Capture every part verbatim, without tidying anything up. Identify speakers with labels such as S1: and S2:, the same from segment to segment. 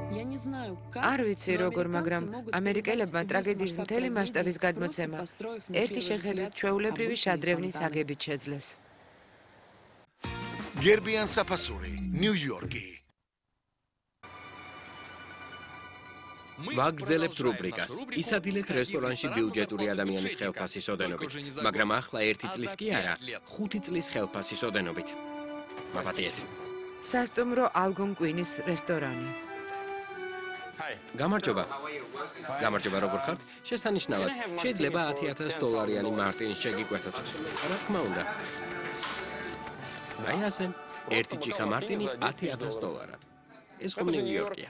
S1: არ ვიცი როგორ, მაგრამ ამერიკელებმა ტრაგედიის მთელი მასშტაბის გადმოცემა ერთი შეხედვით ჩვეულებრივი შადრევნის აგებით შეძლეს.
S2: გერბიან საფასური, ნიუ-იორკი.
S3: ვაგრძელებთ რუბრიკას. ისადილეთ რესტორანში ბიუჯეტური ადამიანის ხელფასის ოდენობით, მაგრამ ახლა ერთი წლის კი არა, ხუთი წლის ხელფასის ოდენობით. მაპატიეთ.
S1: სასტუმრო ალგონკვინის რესტორანი.
S3: გამარჯობა. გამარჯობა, როგორ ხართ? შესანიშნავად, შეიძლება ათი ათას დოლარიანი მარტინის შეგიკვეთოთ. რა თქმა უნდა. აი ასე, ერთი ჭიქა მარტინი ათი ათას დოლარად. ეს ხომ ნიუ-იორკია.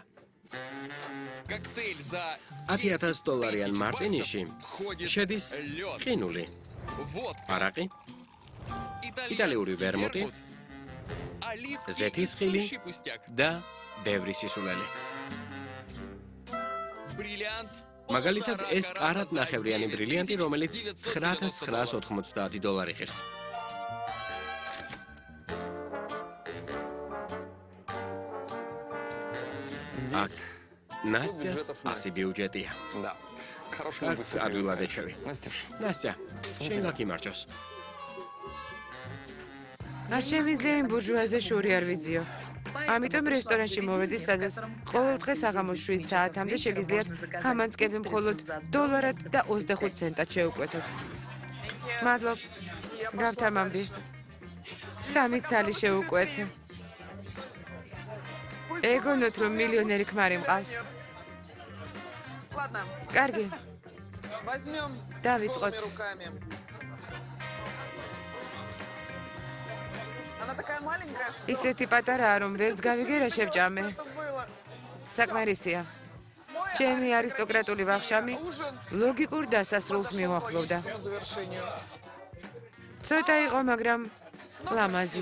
S3: ათი ათას დოლარიან მარტინიში შედის ყინული, არაყი, იტალიური ვერმუტი, ზეთისხილი და ბევრი სისულელი. მაგალითად, ეს კარატნახევრიანი ბრილიანტი, რომელიც ცხრა ათას ცხრაას ოთხმოცდაათი დოლარი ღირს. აქ ნასტიას ასი ბიუჯეტია. კარგს ადვილად ეჩევი. ნასტია, შენ გაკიმარჯოს.
S1: არ შემიძლია იმ ბურჟუაზე შური არ ვიძიო. ამიტომ რესტორანში მოვედი, სადაც ყოველდღე საღამოს შვიდ საათამდე შეგიძლიათ ხამანწკები მხოლოდ დოლარად და ოცდახუთ ცენტად შეუკვეთოთ. მადლობ. გავთამამდი. სამი ცალი შეუკვეთე. ეგონოთ, რომ მილიონერი ქმარი მყავს. კარგი. დავიწყოთ. ისეთი პატარაა, რომ ვერც გავიგერა შევჭამე. საკმარისია. ჩემი არისტოკრატული ვახშამი ლოგიკურ დასასრულს მიუახლოვდა. ცოტა იყო, მაგრამ ლამაზი.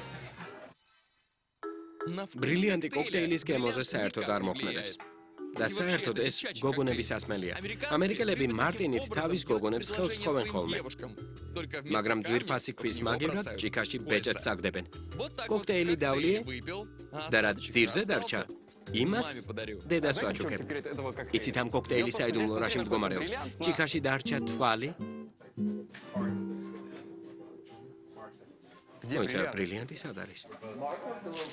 S3: ბრილიანტი კოქტეილის გემოზე საერთოდ არ მოქმედებს. და საერთოდ ეს გოგონების ასმელია. ამერიკელები მარტინით თავის გოგონებს ხელს სთხოვენ ხოლმე. მაგრამ ძვირფასი ქვის მაგივრად ჭიქაში ბეჭედს აგდებენ. კოქტეილი დავლიე და რაც ძირზე დარჩა, იმას დედას ვაჩუქებ. იცით ამ კოქტეილის საიდუმლო რაში მდგომარეობს? ჭიქაში დარჩა თვალი. მოიცა ბრილიანტი სად არის?